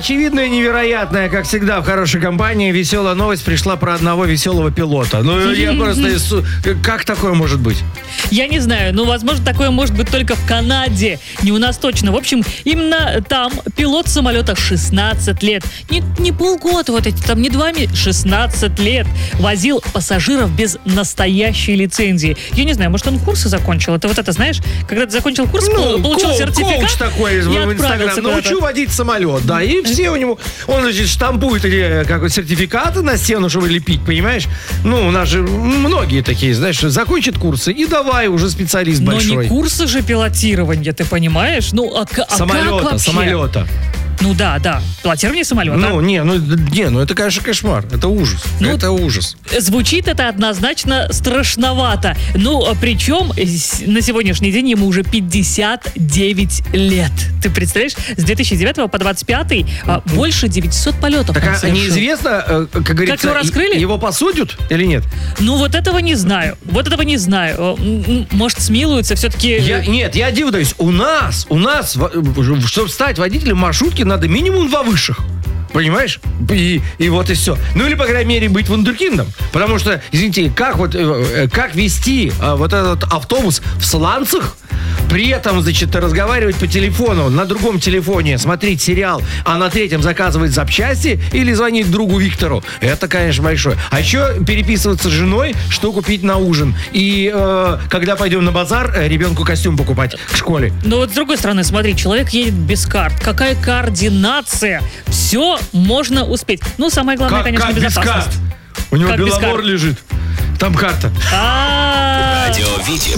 очевидная, невероятная, как всегда, в хорошей компании. Веселая новость пришла про одного веселого пилота. Ну, я просто... Как такое может быть? Я не знаю, но, возможно, такое может быть только в Канаде. Не у нас точно. В общем, именно там пилот самолета 16 лет. Не полгода, вот эти там, не 2 месяца, 16 лет возил пассажиров без настоящей лицензии. Я не знаю, может, он курсы закончил? Это вот это, знаешь, когда ты закончил курс, получил сертификат. Коуч такой в Инстаграм. Научу водить самолет, да. И все у него... Он, значит, штампует сертификаты на стену, чтобы лепить, понимаешь? Ну, у нас же многие такие, знаешь, закончат курсы и давай уже специалист большой. Но не курсы же пилотирования, ты понимаешь? Ну, самолета. Ну да, пилотирование самолета. Ну это, конечно, кошмар. Это ужас. Это ужас. Звучит это однозначно страшновато. Ну, причем на сегодняшний день ему уже 59 лет. Ты представляешь? С 2009 по 25 больше 900 полетов. Так, неизвестно, как говорится, как его раскрыли? Его посудят или нет? Ну, вот этого не знаю. Может, смилуются все-таки... Нет, я дивуюсь. У нас, чтобы стать водителем маршрутки, надо минимум 2 высших. Понимаешь? И вот и все. Ну или, по крайней мере, быть вундеркиндом. Потому что, извините, как вести вот этот автобус в сланцах, при этом, значит, разговаривать по телефону, на другом телефоне смотреть сериал, а на третьем заказывать запчасти или звонить другу Виктору. Это, конечно, большое. А еще переписываться с женой, что купить на ужин. И когда пойдем на базар, ребенку костюм покупать к школе. Но вот с другой стороны, смотри, человек едет без карт. Какая координация? Все можно успеть. Ну, самое главное, конечно, безопасность. У него Беломор лежит. Там карта. Радио Витебск.